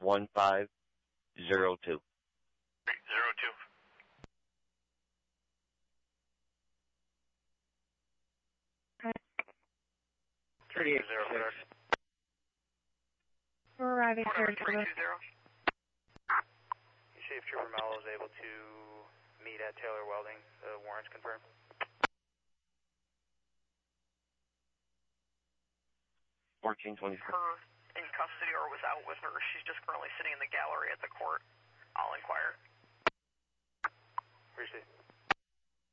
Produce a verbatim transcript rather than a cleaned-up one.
one five zero two. Zero two. thirty-eight Zero zero. We're arriving here in three Taylor. two zero. You see if Trooper Mello is able to meet at Taylor Welding. The warrant's confirmed. fourteen twenty-four. Her in custody or was out with her. She's just currently sitting in the gallery at the court. I'll inquire. Appreciate it.